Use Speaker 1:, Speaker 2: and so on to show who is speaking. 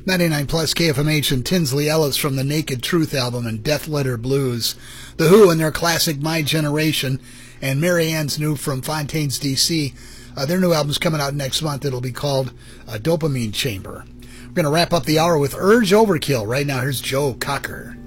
Speaker 1: 99 plus KFMH and Tinsley Ellis from the Naked Truth album and Death Letter Blues. The Who and their classic My Generation, and Mary Ann's new from Fontaines, D.C. Their new album's coming out next month. It'll be called Dopamine Chamber. We're going to wrap up the hour with Urge Overkill. Right now, here's Joe Cocker.